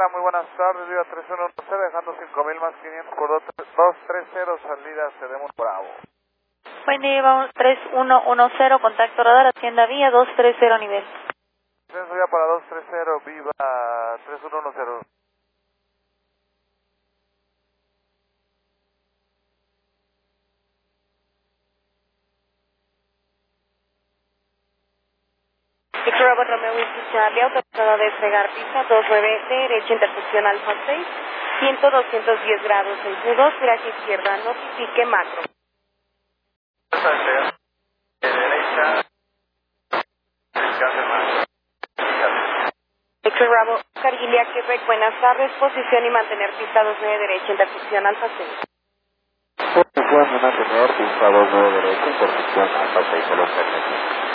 Hola, muy buenas tardes, Viva 3110, dejando 5000 más 500 por 230, salida Sedemur Bravo. Buen día, vamos 3110, contacto radar, Hacienda Vía, 230 nivel. Descenso ya para 230, Viva 3110. Victor Robert Romeo Whiskey Charlie, autorizado a despegar pista 29 derecha, intersección Alfa 6, 210 grados 62, viraje izquierda, notifique macro. Derecha, Victor Bravo, Cargilia, Quebec, buenas tardes, posición y mantener pista 29 derecha, intersección Alfa 6. Pueden mantener pista 29 derecha, intersección Alfa 6,